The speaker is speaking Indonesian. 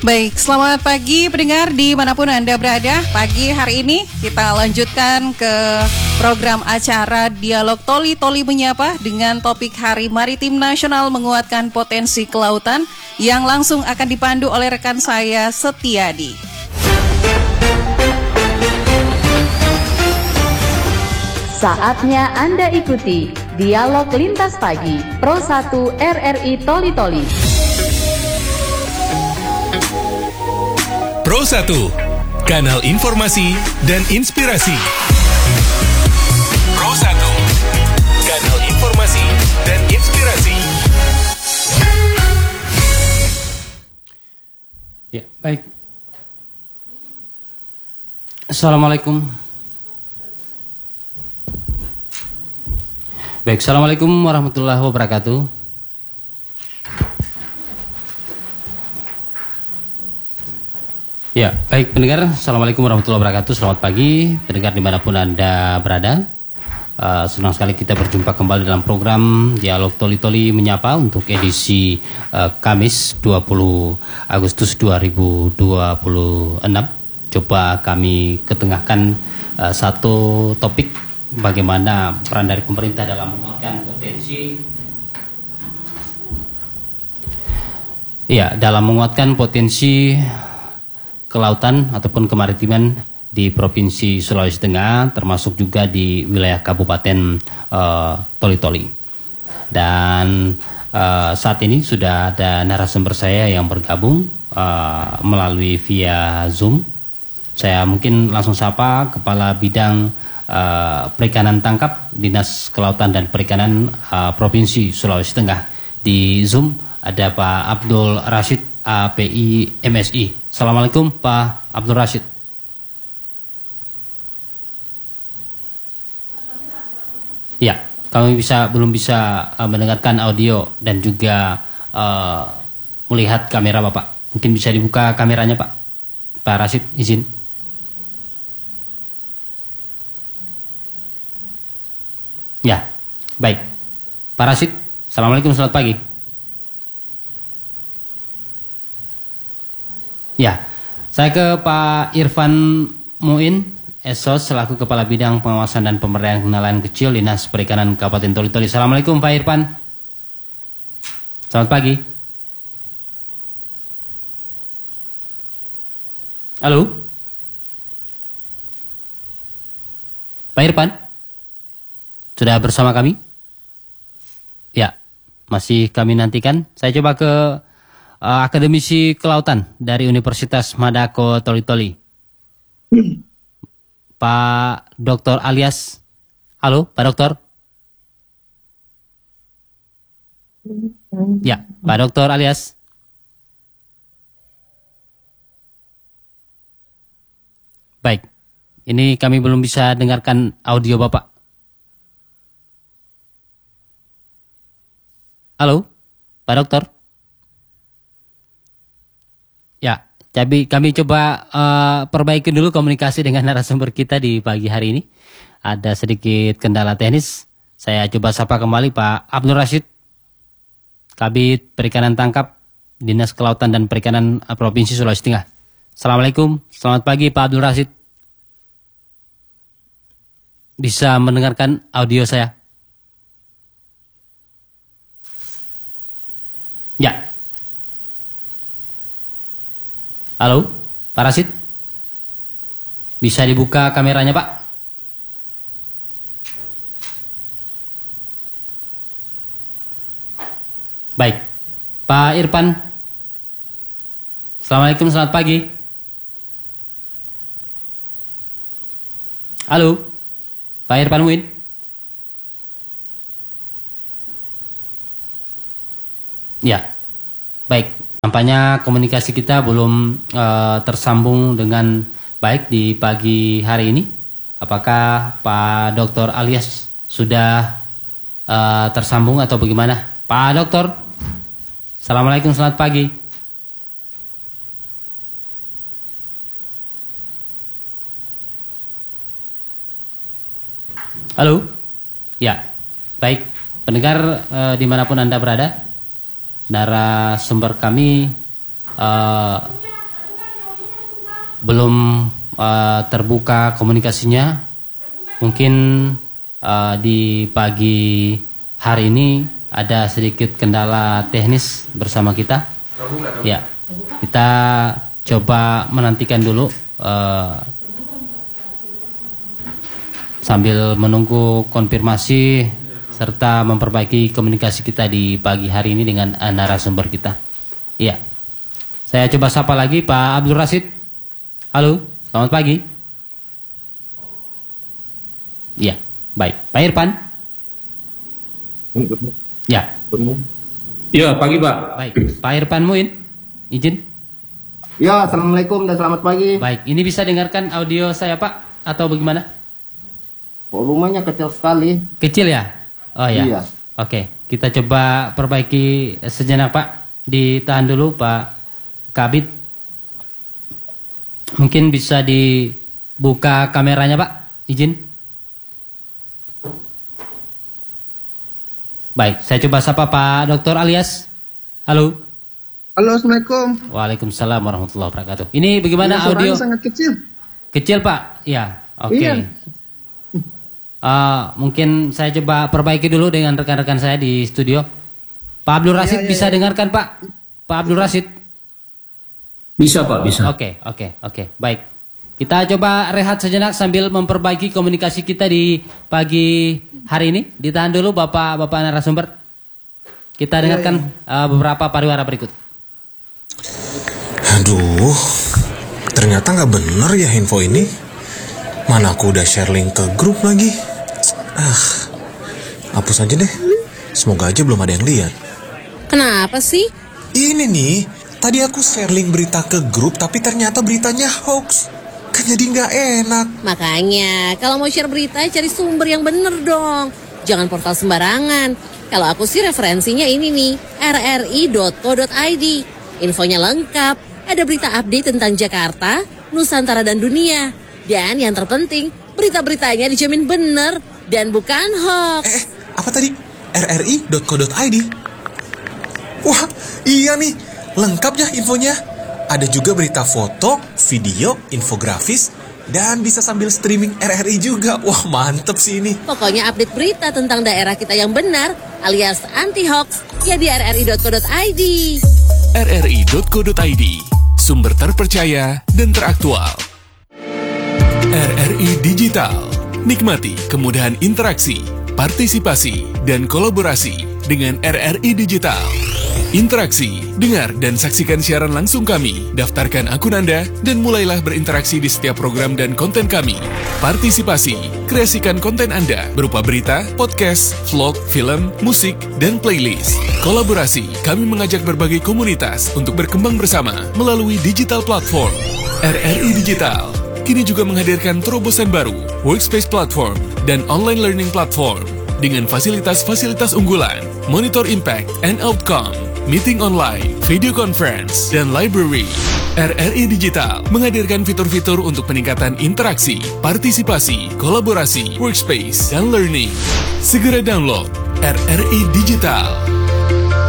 Baik, selamat pagi pendengar dimanapun Anda berada. Pagi hari ini kita lanjutkan ke program acara Dialog Toli-Toli Menyapa dengan topik Hari Maritim Nasional Menguatkan Potensi Kelautan yang langsung akan dipandu oleh rekan saya Setiadi. Saatnya Anda ikuti Dialog Lintas Pagi Pro 1 RRI Toli-Toli. Pro 1, kanal informasi dan inspirasi. Pro 1, kanal informasi dan inspirasi. Ya, baik. Assalamualaikum. Baik, Assalamualaikum warahmatullahi wabarakatuh. Ya, baik pendengar, Assalamualaikum warahmatullahi wabarakatuh. Selamat pagi, pendengar dimanapun Anda berada. Senang sekali kita berjumpa kembali dalam program Dialog Toli-Toli Menyapa untuk edisi Kamis 20 Agustus 2026. Coba kami ketengahkan satu topik bagaimana peran dari pemerintah dalam menguatkan potensi kelautan ataupun kemaritiman di Provinsi Sulawesi Tengah, termasuk juga di wilayah Kabupaten Toli-Toli. Dan saat ini sudah ada narasumber saya yang bergabung melalui via Zoom. Saya mungkin langsung sapa Kepala Bidang Perikanan Tangkap Dinas Kelautan dan Perikanan Provinsi Sulawesi Tengah. Di Zoom ada Pak Abdul Rashid, API MSI. Assalamualaikum Pak Abdul Rashid. Ya, kami belum bisa mendengarkan audio dan juga melihat kamera Bapak. Mungkin bisa dibuka kameranya Pak. Pak Rashid, izin. Ya, baik. Pak Rashid, Assalamualaikum, selamat pagi. Ya, saya ke Pak Irfan Muin, Esos, selaku Kepala Bidang Pengawasan dan Pemberdayaan Nelayan Kecil Dinas Perikanan Kabupaten Toli-Toli. Assalamualaikum Pak Irfan. Selamat pagi. Halo. Pak Irfan, sudah bersama kami? Ya, masih kami nantikan. Saya coba ke akademisi kelautan dari Universitas Madako Toli-Toli, Pak Dr. Alias. Halo Pak Dokter. Ya, Pak Dr. Alias. Baik, ini kami belum bisa dengarkan audio Bapak. Halo Pak Dokter. Ya, jadi kami coba perbaiki dulu komunikasi dengan narasumber kita di pagi hari ini. Ada sedikit kendala teknis. Saya coba sapa kembali Pak Abdul Rashid, Kabid Perikanan Tangkap Dinas Kelautan dan Perikanan Provinsi Sulawesi Tengah. Assalamualaikum, selamat pagi Pak Abdul Rashid. Bisa mendengarkan audio saya? Ya. Halo, Pak Rashid. Bisa dibuka kameranya, Pak? Baik. Pak Irfan. Assalamualaikum, selamat pagi. Halo, Pak Irfan Muin. Ya, baik. Nampaknya komunikasi kita belum tersambung dengan baik di pagi hari ini. Apakah Pak Dr. Alias sudah tersambung atau bagaimana? Pak Dokter, Assalamualaikum, selamat pagi. Halo? Ya, baik. Pendengar dimanapun Anda berada, narasumber kami belum terbuka komunikasinya. Mungkin di pagi hari ini ada sedikit kendala teknis bersama kita. Ya, kita coba menantikan dulu sambil menunggu konfirmasi serta memperbaiki komunikasi kita di pagi hari ini dengan narasumber kita. Iya, saya coba sapa lagi Pak Abdul Rasid. Halo, selamat pagi. Iya, baik. Pak Irfan. Ya. Ya, pagi Pak. Baik, Pak Irfan Muin, izin. Ya, assalamualaikum dan selamat pagi. Baik, ini bisa dengarkan audio saya Pak atau bagaimana? Volumenya kecil sekali. Kecil ya? Oh ya. Iya. Oke, kita coba perbaiki sejenak Pak. Ditahan dulu Pak Kabid. Mungkin bisa dibuka kameranya Pak, izin. Baik, saya coba sapa Pak Dr. Alias. Halo. Halo, assalamualaikum. Waalaikumsalam warahmatullahi wabarakatuh. Ini bagaimana Ya, audio? suaranya sangat kecil. Kecil Pak? Ya, oke. Iya. Mungkin saya coba perbaiki dulu dengan rekan-rekan saya di studio. Pak Abdul Rasid bisa dengarkan Pak? Pak Abdul Rasid? Bisa Pak, bisa. Oke, baik. Kita coba rehat sejenak sambil memperbaiki komunikasi kita di pagi hari ini. Ditahan dulu Bapak narasumber. Kita dengarkan beberapa pariwara berikut. Aduh, ternyata nggak bener ya info ini. Mana aku udah share link ke grup lagi. Hapus aja deh. Semoga aja belum ada yang lihat. Kenapa sih? Ini nih, tadi aku share link berita ke grup tapi ternyata beritanya hoax. Kan jadi nggak enak. Makanya, kalau mau share berita, cari sumber yang bener dong. Jangan portal sembarangan. Kalau aku sih referensinya ini nih, rri.co.id. Infonya lengkap, ada berita update tentang Jakarta, Nusantara dan dunia. Dan yang terpenting, berita-beritanya dijamin bener dan bukan hoax. Apa tadi? rri.co.id? Wah, iya nih. Lengkap ya infonya. Ada juga berita foto, video, infografis, dan bisa sambil streaming RRI juga. Wah, mantep sih ini. Pokoknya update berita tentang daerah kita yang benar, alias anti-hoax, ya di rri.co.id. rri.co.id, sumber terpercaya dan teraktual. RRI Digital, nikmati kemudahan interaksi, partisipasi, dan kolaborasi dengan RRI Digital. Interaksi, dengar dan saksikan siaran langsung kami, daftarkan akun Anda, dan mulailah berinteraksi di setiap program dan konten kami. Partisipasi, kreasikan konten Anda berupa berita, podcast, vlog, film, musik, dan playlist. Kolaborasi, kami mengajak berbagai komunitas untuk berkembang bersama melalui digital platform. RRI Digital kini juga menghadirkan terobosan baru, workspace platform, dan online learning platform dengan fasilitas-fasilitas unggulan, monitor impact and outcome, meeting online, video conference, dan library. RRI Digital menghadirkan fitur-fitur untuk peningkatan interaksi, partisipasi, kolaborasi, workspace, dan learning. Segera download RRI Digital.